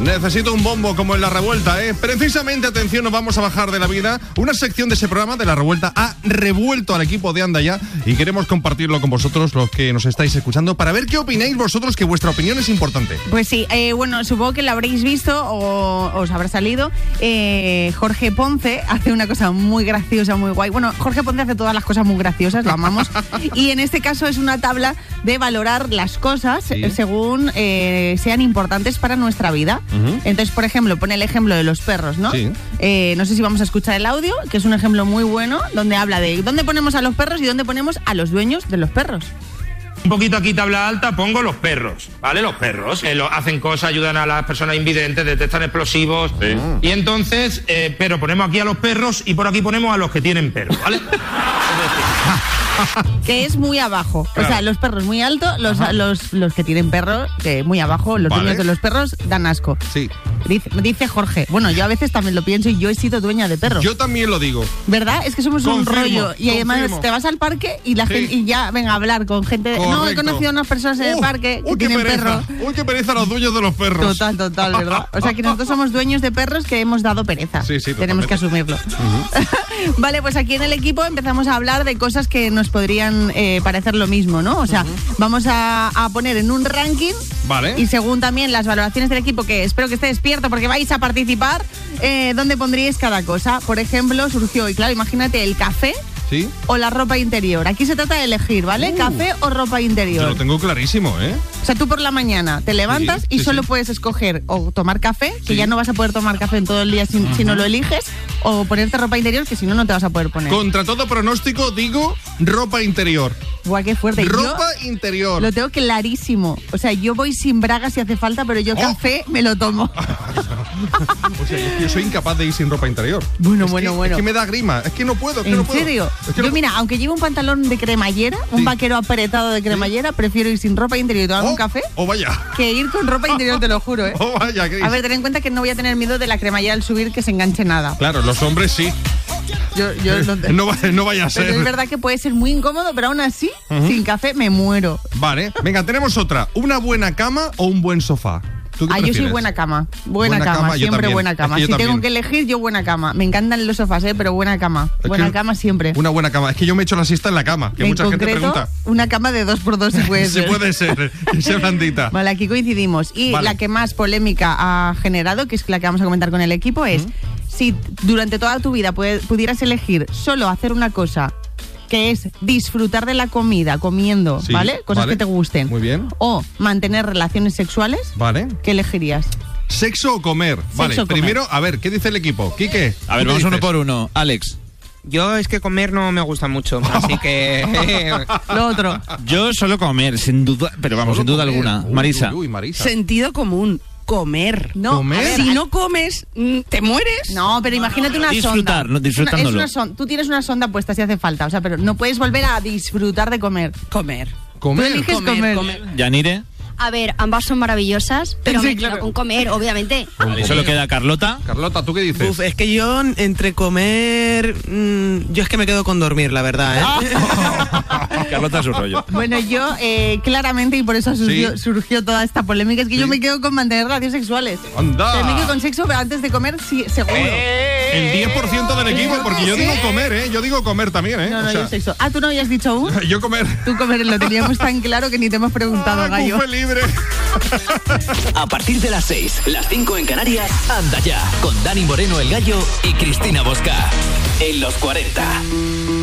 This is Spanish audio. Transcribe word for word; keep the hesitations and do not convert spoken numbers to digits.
Necesito un bombo como en La Revuelta, ¿eh? Precisamente, atención, nos vamos a bajar de la vida. Una sección de ese programa de La Revuelta ha revuelto al equipo de Anda Ya y queremos compartirlo con vosotros, los que nos estáis escuchando, para ver qué opináis vosotros, que vuestra opinión es importante. Pues sí, eh, bueno, supongo que lo habréis visto o os habrá salido. Eh, Jorge Ponce hace una cosa muy graciosa, muy guay. Bueno, Jorge Ponce hace todas las cosas muy graciosas, lo amamos. Y en este caso es una tabla de valorar las cosas sí. según eh, sean importantes para nuestra vida. Uh-huh. Entonces, por ejemplo, pone el ejemplo de los perros, ¿no? Sí. Eh, no sé si vamos a escuchar el audio, que es un ejemplo muy bueno, donde habla de dónde ponemos a los perros y dónde ponemos a los dueños de los perros. Un poquito aquí tabla alta, pongo los perros, ¿vale? Los perros eh, lo, hacen cosas, ayudan a las personas invidentes, detectan explosivos. Sí. Y entonces, eh, pero ponemos aquí a los perros y por aquí ponemos a los que tienen perros, ¿vale? Que es muy abajo. Claro. O sea, los perros muy altos, los, los, los que tienen perros que muy abajo, los vale. dueños de los perros dan asco. Sí. Dice, dice Jorge. Bueno, yo a veces también lo pienso y yo he sido dueña de perros. Yo también lo digo. ¿Verdad? Es que somos confirmo, un rollo. Y además confirmo. te vas al parque y la sí. gente y ya venga a hablar con gente. De, no, he conocido a unas personas en uh, el parque que uy, tienen pereza. perros. Uy, qué pereza los dueños de los perros. Total, total, ¿verdad? O sea que nosotros somos dueños de perros que hemos dado pereza. Sí, sí, tenemos que asumirlo. Uh-huh. Vale, pues aquí en el equipo empezamos a hablar de cosas que nos podrían eh, parecer lo mismo, ¿no? O sea, uh-huh. vamos a, a poner en un ranking. Vale. Y según también las valoraciones del equipo, que espero que esté despierto porque vais a participar, eh, ¿dónde pondríais cada cosa? Por ejemplo, surgió, y claro, imagínate el café. ¿Sí? O la ropa interior. Aquí se trata de elegir, ¿vale? Uh, Café o ropa interior. Yo lo tengo clarísimo, ¿eh? O sea, tú por la mañana te levantas sí, y sí, solo sí. puedes escoger o tomar café, que sí. ya no vas a poder tomar café en todo el día si, uh-huh. si no lo eliges, o ponerte ropa interior, que si no, no te vas a poder poner. Contra todo pronóstico, digo ropa interior. Buah, qué fuerte. Ropa yo interior. Lo tengo clarísimo. O sea, yo voy sin bragas si hace falta, pero yo oh. café me lo tomo. O sea, yo, yo soy incapaz de ir sin ropa interior. Bueno, es bueno, que, bueno. Es que me da grima. Es que no puedo. Es que ¿En no puedo. serio? Es que yo, no... mira, aunque lleve un pantalón de cremallera, sí. un vaquero apretado de cremallera, sí. prefiero ir sin ropa interior y tomar oh, un café oh, vaya. que ir con ropa interior, te lo juro, ¿eh? Oh, vaya, Cris. A ver, ten en cuenta que no voy a tener miedo de la cremallera al subir que se enganche nada. Claro, los hombres sí. Yo, yo no, te... no, no vaya a ser. Pero es verdad que puede ser muy incómodo, pero aún así, uh-huh. sin café me muero. Vale, venga, tenemos otra. ¿Una buena cama o un buen sofá? Ah, yo soy buena cama. Buena, buena cama, cama siempre buena cama. Es que si también. tengo que elegir, yo buena cama. Me encantan los sofás, ¿eh? Pero buena cama. Es buena cama siempre. Una buena cama. Es que yo me echo la siesta en la cama, que en mucha concreto, gente pregunta. Una cama de dos por dos se puede ser. Se puede ser, esa blandita. Vale, aquí coincidimos. Y vale. la que más polémica ha generado, que es la que vamos a comentar con el equipo, es ¿Mm? si durante toda tu vida pudieras elegir solo hacer una cosa, que es disfrutar de la comida, comiendo, sí, ¿vale? Cosas vale. que te gusten. Muy bien. O mantener relaciones sexuales. Vale. ¿Qué elegirías? ¿Sexo o comer? Sexo vale, o comer. Primero, a ver, ¿qué dice el equipo? Quique. A ver, vamos uno por uno. Alex. Yo es que comer no me gusta mucho, así que... Lo otro. Yo solo comer, sin duda, pero vamos, sin duda comer. alguna. Uy, Marisa. Uy, uy, Marisa. Sentido común. Comer. No, ¿Comer? Si no comes, ¿te mueres? No, pero imagínate una disfrutar, sonda. No, disfrutándolo. Una, es una son, tú tienes una sonda puesta si hace falta, o sea, pero no puedes volver a disfrutar de comer. Comer. Comer. Tú eliges comer. comer. comer. Yanire. A ver, ambas son maravillosas, pero sí, me quedo claro. con comer, obviamente. Vale, solo queda Carlota. Carlota, ¿tú qué dices? Uf, es que yo entre comer... Mmm, yo es que me quedo con dormir, la verdad, ¿eh? Carlota es su rollo. Bueno, yo eh, claramente, y por eso surgió, ¿Sí? surgió toda esta polémica, es que ¿Sí? yo me quedo con mantener relaciones sexuales. ¡Anda! O sea, me quedo con sexo, pero antes de comer, sí, seguro. Eh, el diez por ciento del equipo, porque yo digo comer, ¿eh? Yo digo comer también, ¿eh? No, no, o sea, yo sexo. Ah, ¿tú no habías dicho aún? Yo comer. Tú comer, lo teníamos tan claro que ni te hemos preguntado, ah, gallo. Fue libre. A partir de las seis, las cinco en Canarias, Anda Ya, con Dani Moreno el Gallo y Cristina Bosca. En los cuarenta.